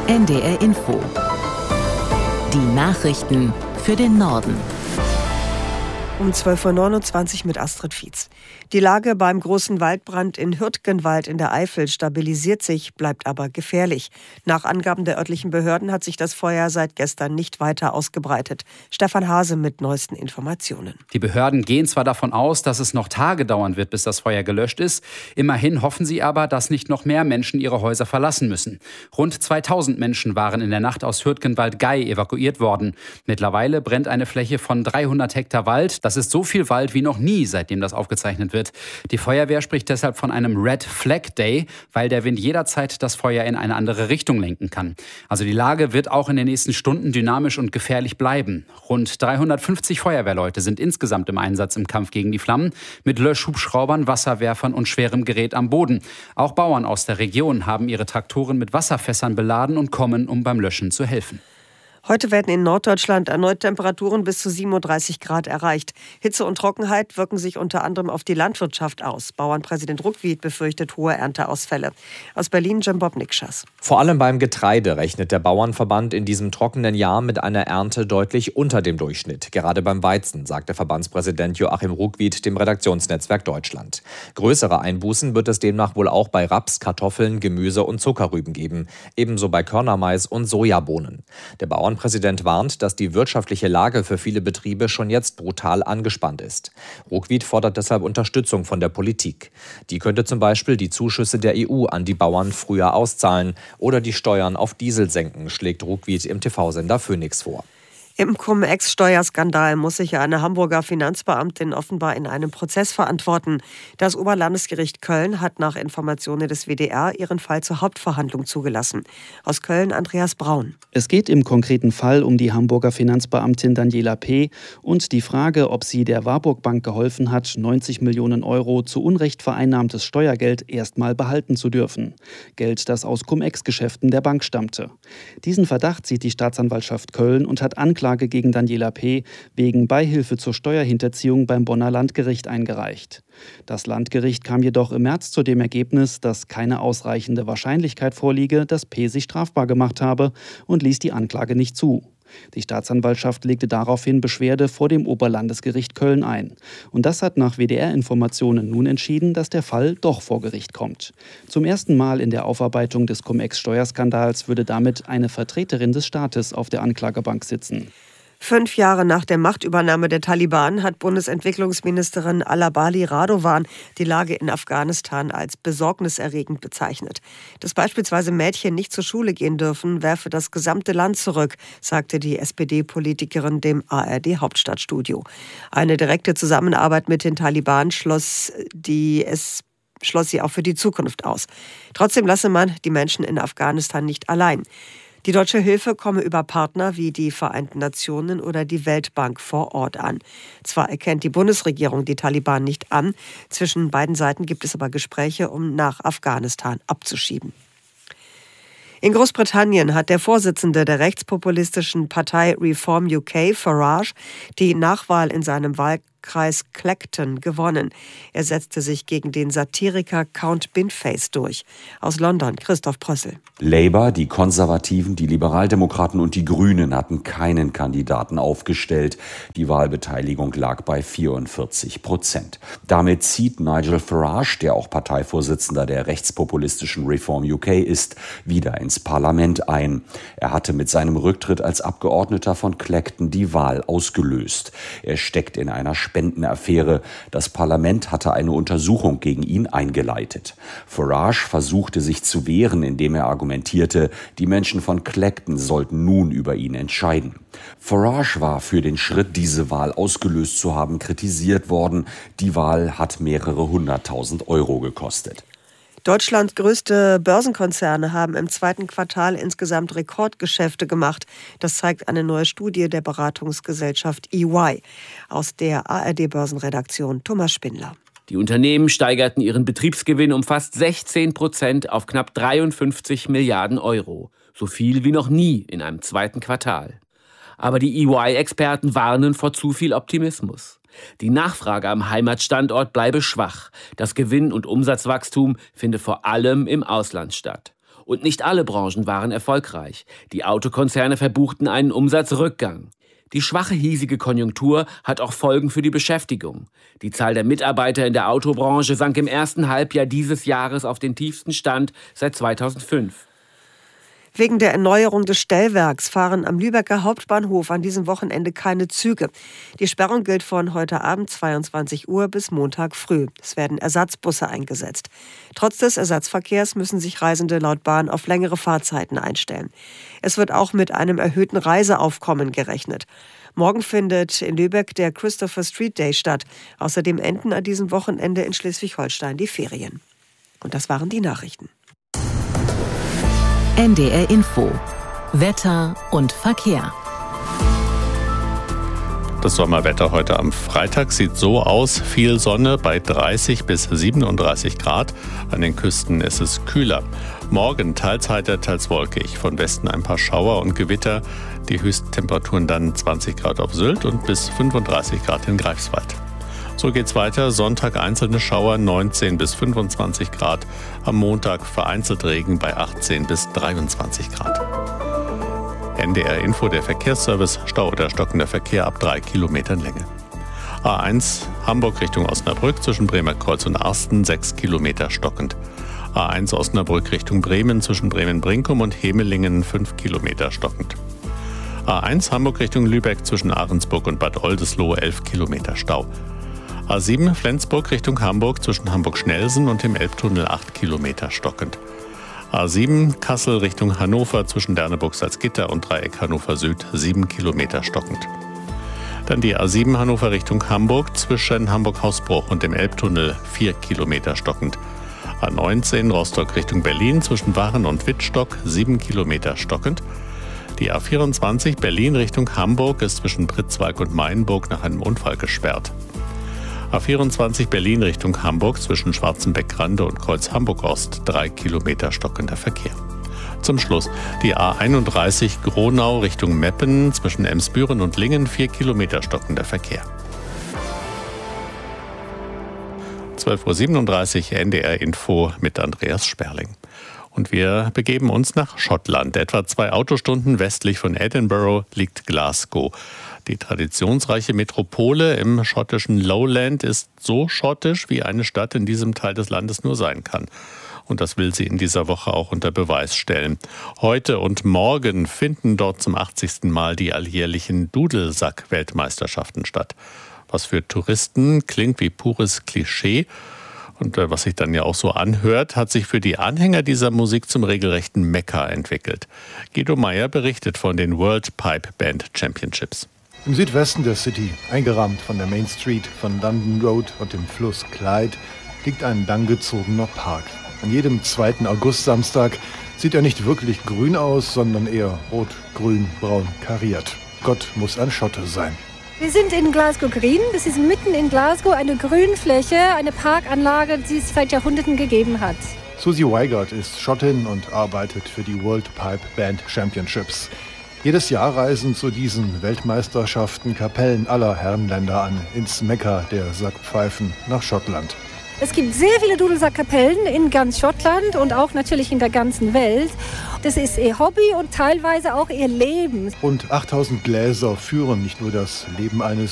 NDR Info. Die Nachrichten für den Norden. Um 12.29 Uhr mit Astrid Fietz. Die Lage beim großen Waldbrand in Hürtgenwald in der Eifel stabilisiert sich, bleibt aber gefährlich. Nach Angaben der örtlichen Behörden hat sich das Feuer seit gestern nicht weiter ausgebreitet. Stefan Hase mit neuesten Informationen. Die Behörden gehen zwar davon aus, dass es noch Tage dauern wird, bis das Feuer gelöscht ist. Immerhin hoffen sie aber, dass nicht noch mehr Menschen ihre Häuser verlassen müssen. Rund 2000 Menschen waren in der Nacht aus Hürtgenwald-Gei evakuiert worden. Mittlerweile brennt eine Fläche von 300 Hektar Wald. Das ist so viel Wald wie noch nie, seitdem das aufgezeichnet wird. Die Feuerwehr spricht deshalb von einem Red Flag Day, weil der Wind jederzeit das Feuer in eine andere Richtung lenken kann. Also die Lage wird auch in den nächsten Stunden dynamisch und gefährlich bleiben. Rund 350 Feuerwehrleute sind insgesamt im Einsatz im Kampf gegen die Flammen, mit Löschhubschraubern, Wasserwerfern und schwerem Gerät am Boden. Auch Bauern aus der Region haben ihre Traktoren mit Wasserfässern beladen und kommen, um beim Löschen zu helfen. Heute werden in Norddeutschland erneut Temperaturen bis zu 37 Grad erreicht. Hitze und Trockenheit wirken sich unter anderem auf die Landwirtschaft aus. Bauernpräsident Ruckwied befürchtet hohe Ernteausfälle. Aus Berlin Jim Bob-Nikschas. Vor allem beim Getreide rechnet der Bauernverband in diesem trockenen Jahr mit einer Ernte deutlich unter dem Durchschnitt. Gerade beim Weizen, sagte Verbandspräsident Joachim Ruckwied dem Redaktionsnetzwerk Deutschland. Größere Einbußen wird es demnach wohl auch bei Raps, Kartoffeln, Gemüse und Zuckerrüben geben. Ebenso bei Körnermais und Sojabohnen. Der Bauernpräsident warnt, dass die wirtschaftliche Lage für viele Betriebe schon jetzt brutal angespannt ist. Ruckwied fordert deshalb Unterstützung von der Politik. Die könnte zum Beispiel die Zuschüsse der EU an die Bauern früher auszahlen oder die Steuern auf Diesel senken, schlägt Ruckwied im TV-Sender Phoenix vor. Im Cum-Ex-Steuerskandal muss sich eine Hamburger Finanzbeamtin offenbar in einem Prozess verantworten. Das Oberlandesgericht Köln hat nach Informationen des WDR ihren Fall zur Hauptverhandlung zugelassen. Aus Köln Andreas Braun. Es geht im konkreten Fall um die Hamburger Finanzbeamtin Daniela P. und die Frage, ob sie der Warburg Bank geholfen hat, 90 Millionen Euro zu Unrecht vereinnahmtes Steuergeld erstmal behalten zu dürfen. Geld, das aus Cum-Ex-Geschäften der Bank stammte. Diesen Verdacht sieht die Staatsanwaltschaft Köln und hat Anklage gegen Daniela P. wegen Beihilfe zur Steuerhinterziehung beim Bonner Landgericht eingereicht. Das Landgericht kam jedoch im März zu dem Ergebnis, dass keine ausreichende Wahrscheinlichkeit vorliege, dass P. sich strafbar gemacht habe und ließ die Anklage nicht zu. Die Staatsanwaltschaft legte daraufhin Beschwerde vor dem Oberlandesgericht Köln ein. Und das hat nach WDR-Informationen nun entschieden, dass der Fall doch vor Gericht kommt. Zum ersten Mal in der Aufarbeitung des Cum-Ex-Steuerskandals würde damit eine Vertreterin des Staates auf der Anklagebank sitzen. 5 Jahre nach der Machtübernahme der Taliban hat Bundesentwicklungsministerin Alabali Radovan die Lage in Afghanistan als besorgniserregend bezeichnet. Dass beispielsweise Mädchen nicht zur Schule gehen dürfen, werfe das gesamte Land zurück, sagte die SPD-Politikerin dem ARD-Hauptstadtstudio. Eine direkte Zusammenarbeit mit den Taliban schloss sie auch für die Zukunft aus. Trotzdem lasse man die Menschen in Afghanistan nicht allein. Die deutsche Hilfe komme über Partner wie die Vereinten Nationen oder die Weltbank vor Ort an. Zwar erkennt die Bundesregierung die Taliban nicht an, zwischen beiden Seiten gibt es aber Gespräche, um nach Afghanistan abzuschieben. In Großbritannien hat der Vorsitzende der rechtspopulistischen Partei Reform UK, Farage, die Nachwahl in seinem Wahlkreis Clacton gewonnen. Er setzte sich gegen den Satiriker Count Binface durch. Aus London Christoph Prössel. Labour, die Konservativen, die Liberaldemokraten und die Grünen hatten keinen Kandidaten aufgestellt. Die Wahlbeteiligung lag bei 44%. Damit zieht Nigel Farage, der auch Parteivorsitzender der rechtspopulistischen Reform UK ist, wieder ins Parlament ein. Er hatte mit seinem Rücktritt als Abgeordneter von Clacton die Wahl ausgelöst. Er steckt in einer Spendenaffäre. Das Parlament hatte eine Untersuchung gegen ihn eingeleitet. Farage versuchte sich zu wehren, indem er argumentierte, die Menschen von Clacton sollten nun über ihn entscheiden. Farage war für den Schritt, diese Wahl ausgelöst zu haben, kritisiert worden. Die Wahl hat mehrere 100.000 Euro gekostet. Deutschlands größte Börsenkonzerne haben im 2. Quartal insgesamt Rekordgeschäfte gemacht. Das zeigt eine neue Studie der Beratungsgesellschaft EY. Aus der ARD-Börsenredaktion Thomas Spindler. Die Unternehmen steigerten ihren Betriebsgewinn um fast 16% auf knapp 53 Milliarden Euro. So viel wie noch nie in einem 2. Quartal. Aber die EY-Experten warnen vor zu viel Optimismus. Die Nachfrage am Heimatstandort bleibe schwach. Das Gewinn- und Umsatzwachstum finde vor allem im Ausland statt. Und nicht alle Branchen waren erfolgreich. Die Autokonzerne verbuchten einen Umsatzrückgang. Die schwache hiesige Konjunktur hat auch Folgen für die Beschäftigung. Die Zahl der Mitarbeiter in der Autobranche sank im ersten Halbjahr dieses Jahres auf den tiefsten Stand seit 2005. Wegen der Erneuerung des Stellwerks fahren am Lübecker Hauptbahnhof an diesem Wochenende keine Züge. Die Sperrung gilt von heute Abend 22 Uhr bis Montag früh. Es werden Ersatzbusse eingesetzt. Trotz des Ersatzverkehrs müssen sich Reisende laut Bahn auf längere Fahrzeiten einstellen. Es wird auch mit einem erhöhten Reiseaufkommen gerechnet. Morgen findet in Lübeck der Christopher Street Day statt. Außerdem enden an diesem Wochenende in Schleswig-Holstein die Ferien. Und das waren die Nachrichten. NDR Info. Wetter und Verkehr. Das Sommerwetter heute am Freitag sieht so aus. Viel Sonne bei 30 bis 37 Grad. An den Küsten ist es kühler. Morgen teils heiter, teils wolkig. Von Westen ein paar Schauer und Gewitter. Die Höchsttemperaturen dann 20 Grad auf Sylt und bis 35 Grad in Greifswald. So geht's weiter. Sonntag einzelne Schauer 19 bis 25 Grad. Am Montag vereinzelt Regen bei 18 bis 23 Grad. NDR Info, der Verkehrsservice, Stau oder stockender Verkehr ab 3 Kilometern Länge. A1 Hamburg Richtung Osnabrück zwischen Bremerkreuz und Arsten 6 Kilometer stockend. A1 Osnabrück Richtung Bremen zwischen Bremen-Brinkum und Hemelingen 5 Kilometer stockend. A1 Hamburg Richtung Lübeck zwischen Ahrensburg und Bad Oldesloe 11 Kilometer Stau. A7 Flensburg Richtung Hamburg zwischen Hamburg-Schnelsen und dem Elbtunnel 8 Kilometer stockend. A7 Kassel Richtung Hannover zwischen Derneburg-Salzgitter und Dreieck Hannover Süd 7 Kilometer stockend. Dann die A7 Hannover Richtung Hamburg zwischen Hamburg-Hausbruch und dem Elbtunnel 4 Kilometer stockend. A19 Rostock Richtung Berlin zwischen Waren und Wittstock 7 Kilometer stockend. Die A24 Berlin Richtung Hamburg ist zwischen Pritzwalk und Mainburg nach einem Unfall gesperrt. A24 Berlin Richtung Hamburg zwischen Schwarzenbeck-Grande und Kreuz Hamburg-Ost 3 Kilometer stockender Verkehr. Zum Schluss die A31 Gronau Richtung Meppen zwischen Emsbüren und Lingen 4 Kilometer stockender Verkehr. 12:37 Uhr NDR Info mit Andreas Sperling. Und wir begeben uns nach Schottland. Etwa 2 Autostunden westlich von Edinburgh liegt Glasgow. Die traditionsreiche Metropole im schottischen Lowland ist so schottisch, wie eine Stadt in diesem Teil des Landes nur sein kann. Und das will sie in dieser Woche auch unter Beweis stellen. Heute und morgen finden dort zum 80. Mal die alljährlichen Dudelsack-Weltmeisterschaften statt. Was für Touristen klingt wie pures Klischee. Und was sich dann ja auch so anhört, hat sich für die Anhänger dieser Musik zum regelrechten Mekka entwickelt. Guido Meyer berichtet von den World Pipe Band Championships. Im Südwesten der City, eingerahmt von der Main Street, von London Road und dem Fluss Clyde, liegt ein langgezogener Park. An jedem 2. August-Samstag sieht er nicht wirklich grün aus, sondern eher rot, grün, braun kariert. Gott muss ein Schotte sein. Wir sind in Glasgow Green. Das ist mitten in Glasgow eine Grünfläche, eine Parkanlage, die es seit Jahrhunderten gegeben hat. Susie Weigert ist Schottin und arbeitet für die World Pipe Band Championships. Jedes Jahr reisen zu diesen Weltmeisterschaften Kapellen aller Herrenländer an, ins Mekka der Sackpfeifen nach Schottland. Es gibt sehr viele Dudelsackkapellen in ganz Schottland und auch natürlich in der ganzen Welt. Das ist ihr Hobby und teilweise auch ihr Leben. Rund 8000 Gläser führen nicht nur das Leben eines